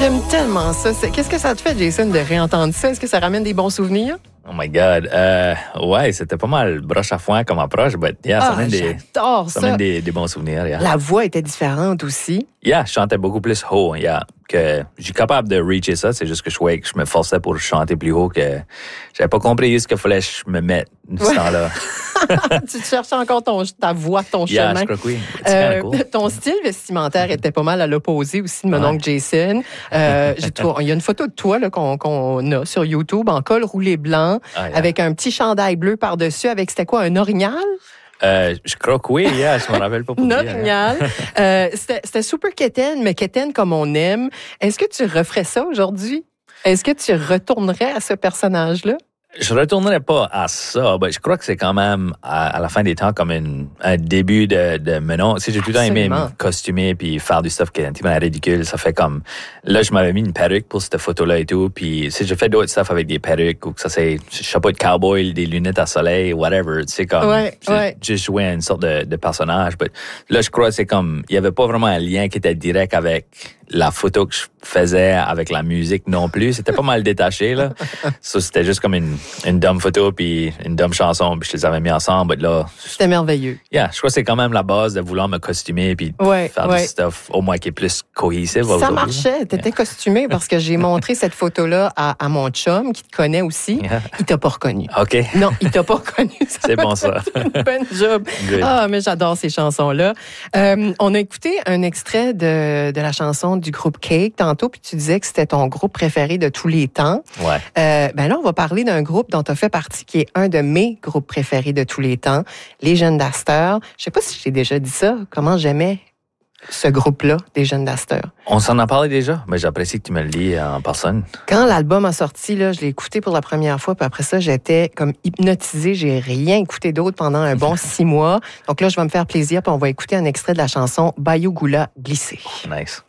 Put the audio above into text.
J'aime tellement ça. Qu'est-ce que ça te fait, Jason, de réentendre ça? Est-ce que ça ramène des bons souvenirs? Oh my God. Ouais, c'était pas mal broche à foin comme approche, but yeah, ça mène des bons souvenirs. Yeah. La voix était différente aussi. Yeah, je chantais beaucoup plus haut. Yeah, que je suis capable de reacher ça. C'est juste que je me forçais pour chanter plus haut que j'avais pas compris ce qu'il fallait que je me mette ce temps-là. Tu te cherchais encore ta voix, ton yeah, chemin. Je crois que oui. C'est cool. Ton style vestimentaire était pas mal à l'opposé aussi de mon oncle Jason. Il y a une photo de toi là, qu'on a sur YouTube en col roulé blanc avec un petit chandail bleu par-dessus avec, c'était quoi, un orignal? Je crois que oui, yeah, je me rappelle pas pour dire. Orignal. C'était super quétaine, mais quétaine comme on aime. Est-ce que tu referais ça aujourd'hui? Est-ce que tu retournerais à ce personnage-là? Je retournerai pas à ça, mais je crois que c'est quand même, à la fin des temps, comme un début de menon. J'ai tout le temps aimé me costumer puis faire du stuff qui est un petit peu ridicule. Ça fait comme, là, je m'avais mis une perruque pour cette photo-là et tout, puis j'ai fait d'autres stuff avec des perruques ou que ça c'est chapeau de cowboy, des lunettes à soleil, whatever. Tu sais, comme, j'ai joué une sorte de personnage. Mais là, je crois que c'est comme, il y avait pas vraiment un lien qui était direct avec la photo que je faisais avec la musique non plus. C'était pas mal détaché, là. Ça, c'était juste comme une dumb photo puis une dumb chanson, puis je les avais mis ensemble. Là, c'était merveilleux. Yeah, je crois que c'est quand même la base de vouloir me costumer puis faire du stuff au moins qui est plus cohésif. Ça marchait. T'étais costumé parce que j'ai montré cette photo-là à mon chum qui te connaît aussi. Yeah. Il t'a pas reconnu. OK. Non, il t'a pas reconnu. C'est bon, ça. Une bonne job. Good. Ah, mais j'adore ces chansons-là. On a écouté un extrait de la chanson du groupe Cake tantôt, puis tu disais que c'était ton groupe préféré de tous les temps. Ouais. Ben là, on va parler d'un groupe dont tu as fait partie, qui est un de mes groupes préférés de tous les temps, les Jeunes d'Astor. Je sais pas si j'ai déjà dit ça, comment j'aimais ce groupe-là, des Jeunes d'Astor. On s'en a parlé déjà, mais j'apprécie que tu me le lis en personne. Quand l'album a sorti, là, je l'ai écouté pour la première fois, puis après ça, j'étais comme hypnotisée. J'ai rien écouté d'autre pendant un bon 6 mois. Donc là, je vais me faire plaisir, puis on va écouter un extrait de la chanson Bayou Goula glissé. Nice.